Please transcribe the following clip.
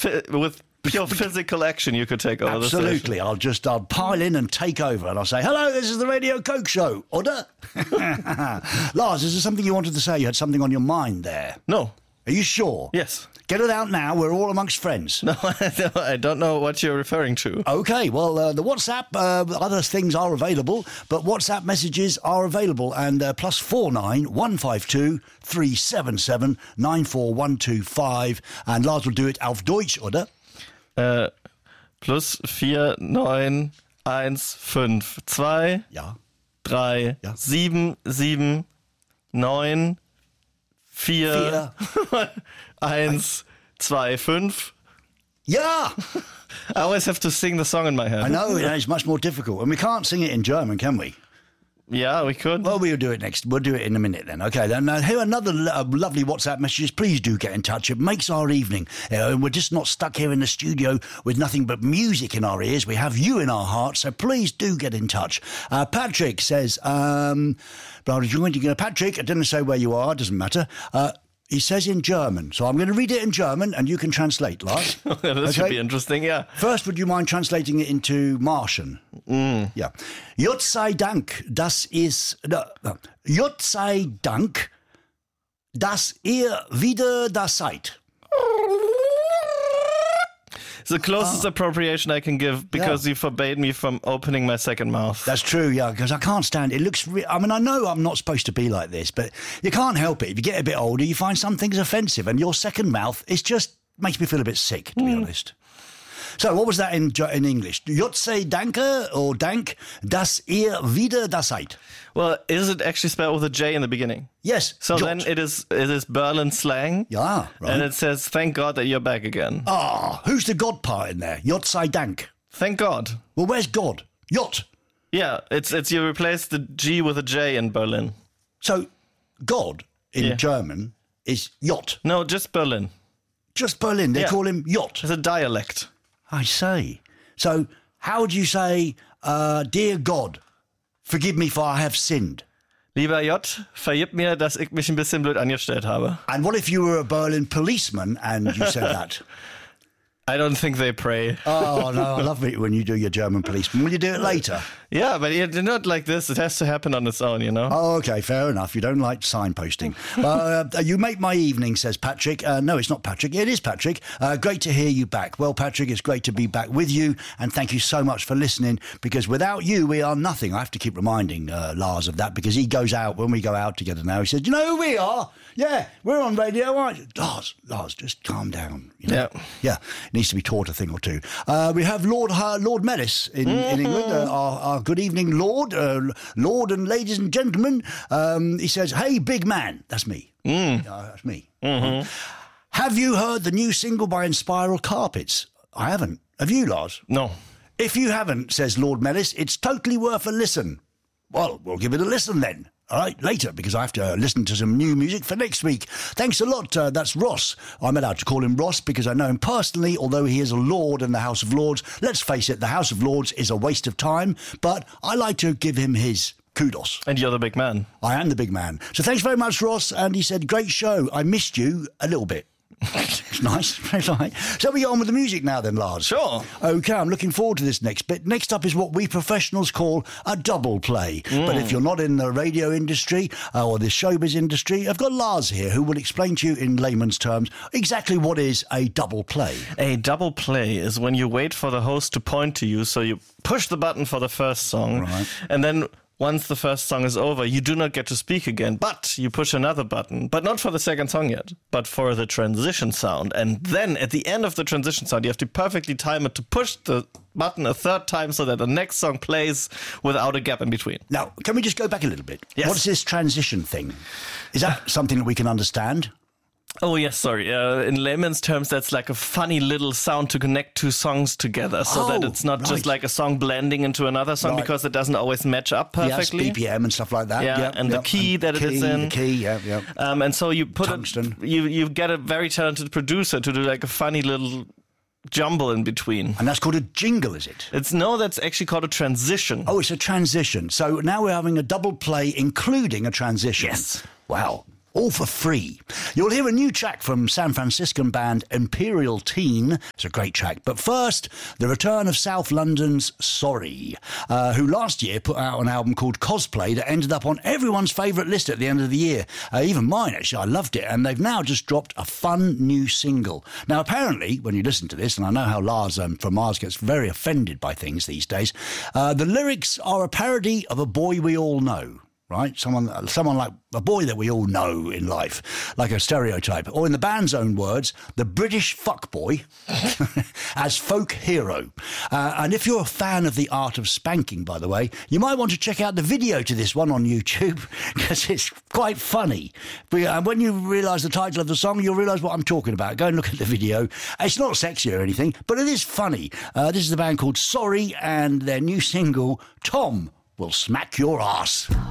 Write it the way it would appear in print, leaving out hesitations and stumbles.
with pure physical action, you could take over the station. Absolutely. I'll pile in and take over, and I'll say, hello, this is the Radio Coke Show. Order. Lars, is there something you wanted to say? You had something on your mind there. No. Are you sure? Yes. Get it out now. We're all amongst friends. No, I don't know what you're referring to. Okay, well, the WhatsApp, other things are available, but WhatsApp messages are available, and +49 152 377 94125, and Lars will do it auf Deutsch, oder? +49 152 Ja. 3 Ja. 7 7 9 4 1 2 5. Yeah! I always have to sing the song in my head. I know, it's much more difficult, and we can't sing it in German, can we? Yeah, we could. Well, we'll do it next. We'll do it in a minute then. Okay, then here are another lovely WhatsApp messages. Please do get in touch. It makes our evening. We're just not stuck here in the studio with nothing but music in our ears. We have you in our hearts, so please do get in touch. Patrick says, Patrick, I didn't say where you are, doesn't matter. He says in German, so I'm going to read it in German and you can translate, Lars. This should be interesting, yeah. First, would you mind translating it into Martian? Yeah. Gott sei Dank, Gott sei Dank, dass ihr wieder da seid. It's the closest appropriation I can give because you forbade me from opening my second mouth. That's true, yeah, because I can't stand it. It looks... I know I'm not supposed to be like this, but you can't help it. If you get a bit older, you find some things offensive, and your second mouth is just... makes me feel a bit sick, to be honest. So, what was that in English? Gott sei Danke, or Dank, dass ihr wieder da seid. Well, is it actually spelled with a J in the beginning? Yes. So Jott. then it is Berlin slang. Yeah, right. And it says, thank God that you're back again. Who's the God part in there? Gott sei Dank. Thank God. Well, where's God? Jott. Yeah, it's you replace the G with a J in Berlin. So, God in German is Jott. No, just Berlin. Just Berlin. They call him Jott. It's a dialect. I say. So, how would you say, dear God, forgive me for I have sinned? Lieber J, vergib mir, dass ich mich ein bisschen blöd angestellt habe. And what if you were a Berlin policeman and you said that? I don't think they pray. Oh, no, I love it when you do your German policeman. Will you do it later? Yeah, but you're not like this. It has to happen on its own, you know? Oh, okay, fair enough. You don't like signposting. You make my evening, says Patrick. No, it's not Patrick. It is Patrick. Great to hear you back. Well, Patrick, it's great to be back with you, and thank you so much for listening, because without you, we are nothing. I have to keep reminding Lars of that, because he goes out, when we go out together now, he says, you know who we are? Yeah, we're on radio, aren't you? Lars, just calm down. You know? Yeah. Needs to be taught a thing or two. We have Lord Mellis in England. Our good evening, Lord and ladies and gentlemen. He says, hey, big man. That's me. That's me. Mm-hmm. Have you heard the new single by Inspiral Carpets? I haven't. Have you, Lars? No. If you haven't, says Lord Mellis, it's totally worth a listen. Well, we'll give it a listen then. All right, later, because I have to listen to some new music for next week. Thanks a lot. That's Ross. I'm allowed to call him Ross because I know him personally, although he is a Lord in the House of Lords. Let's face it, the House of Lords is a waste of time, but I like to give him his kudos. And you're the big man. I am the big man. So thanks very much, Ross. And he said, great show. I missed you a little bit. It's nice. So we go on with the music now then, Lars. Sure. Okay, I'm looking forward to this next bit. Next up is what we professionals call a double play. But if you're not in the radio industry or the showbiz industry, I've got Lars here who will explain to you in layman's terms exactly what is a double play. A double play is when you wait for the host to point to you, so you push the button for the first song, and then once the first song is over, you do not get to speak again, but you push another button, but not for the second song yet, but for the transition sound. And then at the end of the transition sound, you have to perfectly time it to push the button a third time so that the next song plays without a gap in between. Now, can we just go back a little bit? Yes. What's this transition thing? Is that something that we can understand? Oh, yes, sorry. In layman's terms, that's like a funny little sound to connect two songs together so that it's not just like a song blending into another song because it doesn't always match up perfectly. Yes, BPM and stuff like that. The key that it is in. The key, and so you put Tungsten. You get a very talented producer to do like a funny little jumble in between. And that's called a jingle, is it? That's actually called a transition. Oh, it's a transition. So now we're having a double play including a transition. Yes. Wow. all for free. You'll hear a new track from San Franciscan band Imperial Teen. It's a great track. But first, the return of South London's Sorry, who last year put out an album called Cosplay that ended up on everyone's favourite list at the end of the year. Even mine, actually. I loved it. And they've now just dropped a fun new single. Now, apparently, when you listen to this, and I know how Lars from Mars gets very offended by things these days, the lyrics are a parody of A Boy We All Know. Right? Someone like a boy that we all know in life, like a stereotype. Or in the band's own words, the British fuckboy as folk hero. And if you're a fan of the art of spanking, by the way, you might want to check out the video to this one on YouTube, because it's quite funny. And when you realise the title of the song, you'll realise what I'm talking about. Go and look at the video. It's not sexy or anything, but it is funny. This is the band called Sorry, and their new single, Tom Will Smack Your Ass.